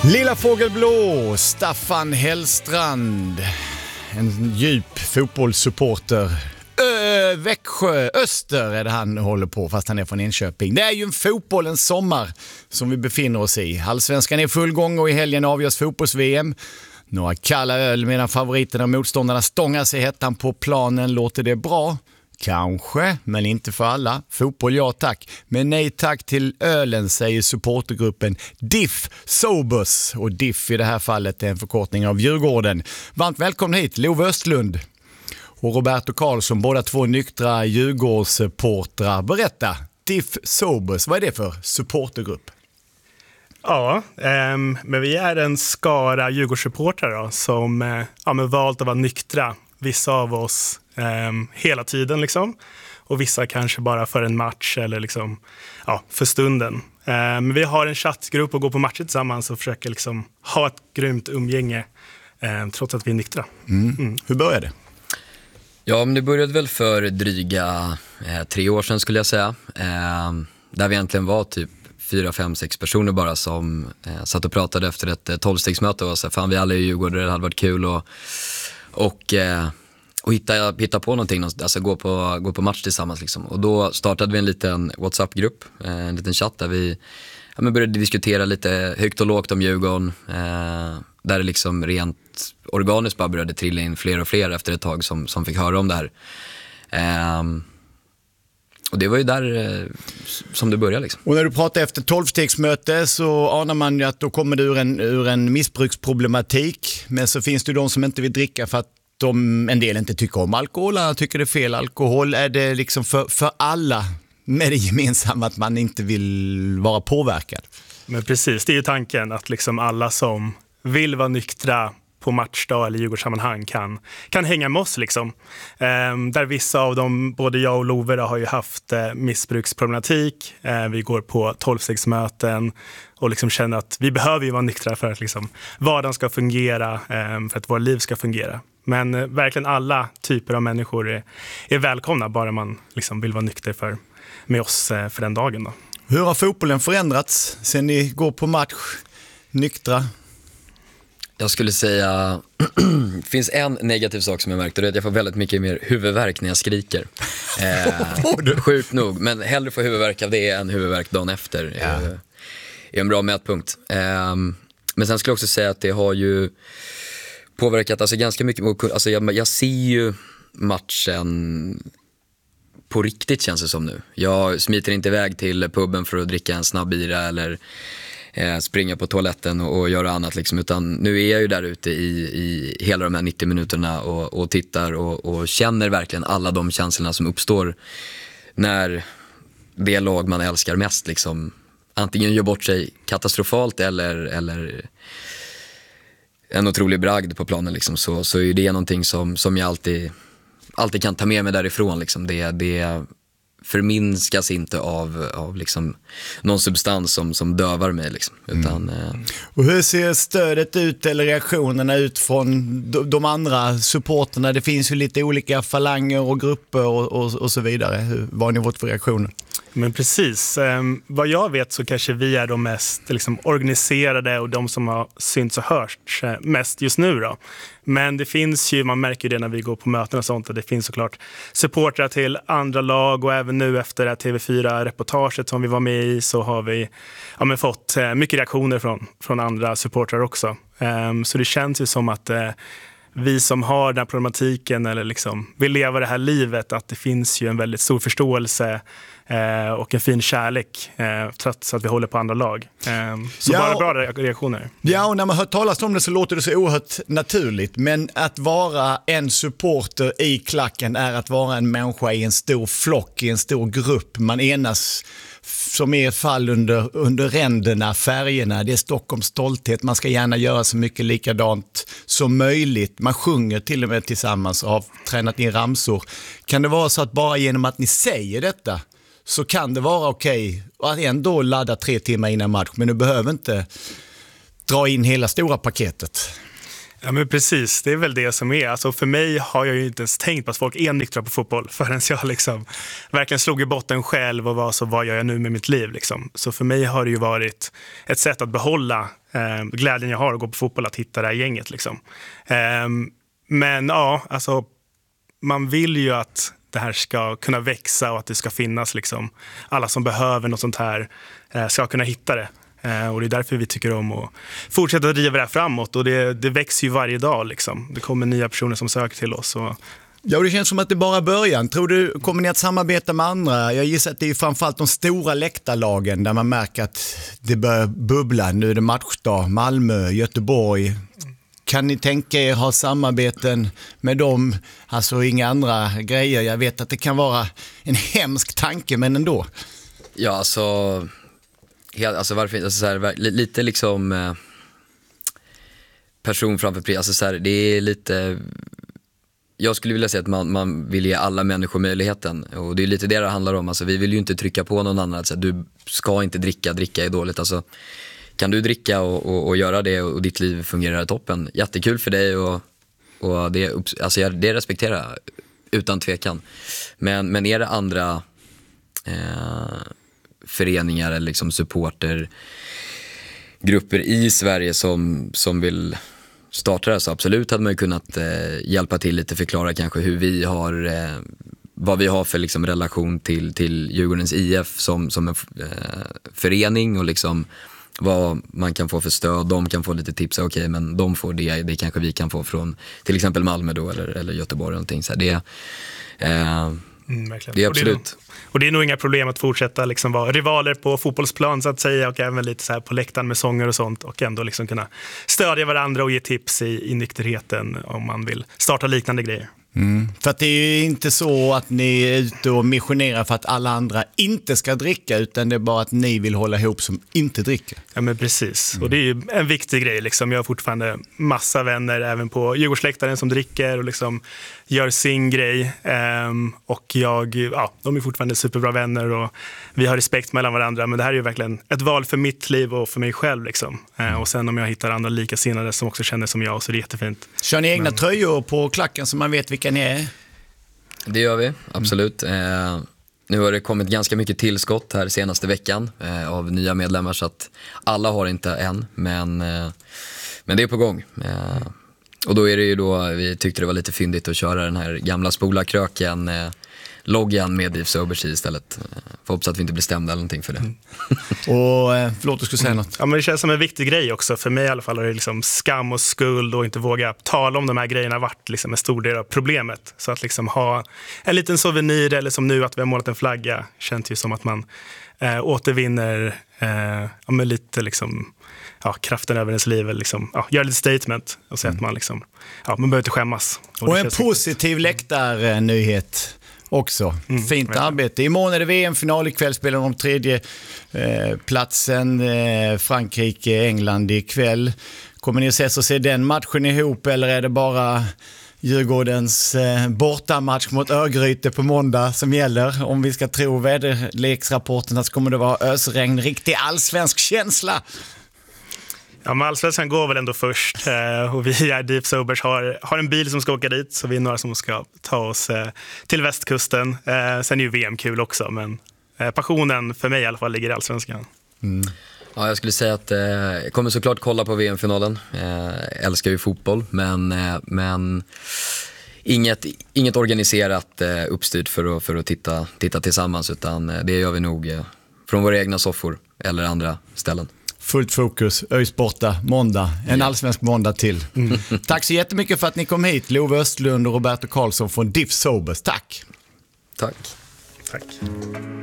Lilla Fågelblå, Staffan Hellstrand, en djup fotbollssupporter. Växjö, Öster är det han håller på, fast han är från Enköping. Det är ju en fotbollens sommar som vi befinner oss i. Allsvenskan är full gång och i helgen avgörs fotbolls-VM. Några kalla öl medan favoriterna och motståndarna stångar sig hettan på planen. Låter det bra? Kanske, men inte för alla. Fotboll, ja tack. Men nej tack till ölen, säger supportergruppen Diff Sobers. Och Diff i det här fallet är en förkortning av Djurgården. Varmt välkommen hit, Love Östlund och Roberto Karlsson, båda två nyktra Djurgårdssupportrar. Berätta, Diff Sobers, vad är det för supportergrupp? Ja, men vi är en skara Djurgårdssupportrar som valt att vara nyktra. Vissa av oss hela tiden liksom. Och vissa kanske bara för en match eller liksom, för stunden. Men vi har en chattgrupp och går på matcher tillsammans och försöker liksom ha ett grymt umgänge trots att vi är nyktra. Hur började det? Ja, men det började väl för dryga 3 år sedan skulle jag säga. Där vi egentligen var typ 4, 5, 6 personer bara som satt och pratade efter ett 12-stegsmöte och sa, fan vi alla är Djurgårdare, det hade varit kul och hitta på någonting, alltså gå på match tillsammans liksom. Och då startade vi en liten WhatsApp-grupp, en liten chatt där vi började diskutera lite högt och lågt om Djurgården, där det liksom rent organiskt bara började trilla in fler och fler efter ett tag som fick höra om det här. Och det var ju där som det började liksom. Och när du pratar efter 12-stegsmöte så anar man ju att då kommer du ur en missbruksproblematik. Men så finns det ju de som inte vill dricka för att en del inte tycker om alkohol, andra tycker det är fel alkohol. Är det liksom för alla med det gemensamma att man inte vill vara påverkad? Men precis, det är ju tanken att liksom alla som vill vara nyktra på matchdag eller Djurgårdssammanhang kan hänga med oss liksom. Där vissa av dem, både jag och Love, har ju haft missbruksproblematik. Vi går på 12-stegsmöten och liksom känner att vi behöver ju vara nyktra för att liksom vardagen ska fungera, för att våra liv ska fungera. Men verkligen alla typer av människor är välkomna, bara man liksom vill vara nykter med oss för den dagen då. Hur har fotbollen förändrats sen ni går på match nyktra? Jag skulle säga, det finns en negativ sak som jag märkt, och det är att jag får väldigt mycket mer huvudvärk när jag skriker. Sjukt nog, men hellre få huvudvärk av det än huvudvärk dagen efter. Är en bra mätpunkt. Men sen skulle jag också säga att det har ju påverkat alltså ganska mycket. Alltså jag ser ju matchen på riktigt, känns det som nu. Jag smiter inte iväg till puben för att dricka en snabb bira eller springa på toaletten och göra annat liksom, utan nu är jag ju där ute i hela de här 90 minuterna och tittar och känner verkligen alla de känslorna som uppstår när det lag man älskar mest liksom antingen gör bort sig katastrofalt eller en otrolig bragd på planen liksom, så är det någonting som jag alltid kan ta med mig därifrån liksom. Det förminskas inte av liksom någon substans som dövar mig liksom, utan Och hur ser stödet ut eller reaktionerna ut från de andra supporterna? Det finns ju lite olika falanger och grupper och så vidare. Vad har ni fått för reaktioner? Men precis, vad jag vet så kanske vi är de mest liksom organiserade och de som har synts och hörts mest just nu då. Men det finns ju, man märker ju det när vi går på möten och sånt, och det finns såklart supportrar till andra lag, och även nu efter det här TV4-reportaget som vi var med i så har vi fått mycket reaktioner från andra supportrar också. Så det känns ju som att vi som har den här problematiken eller liksom vill leva det här livet, att det finns ju en väldigt stor förståelse och en fin kärlek trots att vi håller på andra lag. Så bara bra reaktioner. Ja, och när man hör talas om det så låter det så oerhört naturligt. Men att vara en supporter i klacken är att vara en människa i en stor flock, i en stor grupp. Man enas, som är fall under ränderna, färgerna. Det är Stockholms stolthet. Man ska gärna göra så mycket likadant som möjligt. Man sjunger till och med tillsammans och har tränat in ramsor. Kan det vara så att bara genom att ni säger detta så kan det vara okej att ändå ladda 3 timmar innan match, men du behöver inte dra in hela stora paketet? Ja, men precis, det är väl det som är. Alltså för mig har jag ju inte ens tänkt på att folk är nyktra på fotboll förrän jag liksom verkligen slog i botten själv och var så, vad gör jag nu med mitt liv liksom. Så för mig har det ju varit ett sätt att behålla glädjen jag har att gå på fotboll, att hitta det här gänget liksom. Men ja, alltså man vill ju att det här ska kunna växa och att det ska finnas liksom, alla som behöver något sånt här ska kunna hitta det. Och det är därför vi tycker om att fortsätta driva det här framåt. Och det växer ju varje dag liksom. Det kommer nya personer som söker till oss. Ja, och det känns som att det bara är början. Tror du, kommer ni att samarbeta med andra? Jag gissar att det är framförallt de stora läktarlagen där man märker att det börjar bubbla. Nu är det matchdag, Malmö, Göteborg. Kan ni tänka er ha samarbeten med dem? Alltså inga andra grejer. Jag vet att det kan vara en hemsk tanke, men ändå. Ja, alltså varför, alltså så här, lite liksom person framför pris, alltså så här, det är lite, jag skulle vilja säga att man vill ge alla människor möjligheten, och det är lite det handlar om. Alltså vi vill ju inte trycka på någon annan att säga, du ska inte dricka är dåligt. Alltså kan du dricka och göra det och ditt liv fungerar toppen, jättekul för dig, och det, alltså det respekterar jag utan tvekan. Men är det andra föreningar eller liksom supportergrupper i Sverige som vill starta det, så absolut hade man ju kunnat hjälpa till lite, förklara kanske hur vi har vad vi har för liksom relation till Djurgårdens IF som en förening, och liksom vad man kan få för stöd. De kan få lite tips, okej, men de får det kanske vi kan få från till exempel Malmö då, eller Göteborg eller någonting. Så det är absolut. Och det är nog inga problem att fortsätta liksom vara rivaler på fotbollsplan så att säga, och även lite så här på läktaren med sånger och sånt, och ändå liksom kunna stödja varandra och ge tips i nykterheten om man vill starta liknande grejer. För att det är ju inte så att ni är ute och missionerar för att alla andra inte ska dricka, utan det är bara att ni vill hålla ihop som inte dricker. Ja, men precis. Och det är ju en viktig grej liksom. Jag har fortfarande massa vänner även på Djurgårdsläktaren som dricker och liksom gör sin grej. Och de är fortfarande superbra vänner och vi har respekt mellan varandra. Men det här är ju verkligen ett val för mitt liv och för mig själv liksom. Och sen om jag hittar andra likasinnade som också känner som jag, så är det jättefint. Kör ni egna tröjor på klacken så man vet vilka ni är? Det gör vi, absolut. Nu har det kommit ganska mycket tillskott här senaste veckan av nya medlemmar, så att alla har inte än, men det är på gång. Och då är det ju då, vi tyckte det var lite fyndigt att köra den här gamla spola-kröken loggan med Deep Sobers istället. Får hoppas att vi inte blir stämda eller någonting för det. Och förlåt, du skulle säga något. Ja, men det känns som en viktig grej också. För mig i alla fall är det liksom skam och skuld och inte våga tala om de här grejerna varit liksom en stor del av problemet. Så att liksom ha en liten souvenir, eller som nu att vi har målat en flagga, känns ju som att man återvinner med lite liksom, kraften över ens liv, liksom, gör lite statement och säga att man liksom, man behöver inte skämmas. Och en positiv läktarnyhet också. Fint arbete. Imorgon är det VM-final, ikväll spelar de om tredje platsen, Frankrike, England ikväll. Kommer ni att ses och se den matchen ihop, eller är det bara Djurgårdens bortamatch mot Örgryte på måndag som gäller? Om vi ska tro väderleksrapporten så kommer det vara ösregn, riktig allsvensk känsla. Ja, men allsvenskan går väl ändå först, och vi är Deep Sobers har en bil som ska åka dit, så vi är några som ska ta oss till västkusten. Sen är ju VM kul också, men passionen för mig i alla fall ligger i allsvenskan. Ja, jag skulle säga att jag kommer såklart kolla på VM-finalen. Älskar ju fotboll, men inget organiserat uppstyrt för att titta tillsammans, utan det gör vi nog från våra egna soffor eller andra ställen. Fullt fokus, ÖIS borta, måndag, en allsvensk måndag till. Tack så jättemycket för att ni kom hit, Love Östlund och Roberto Karlsson från Deep Sobers. Tack. Tack. Tack.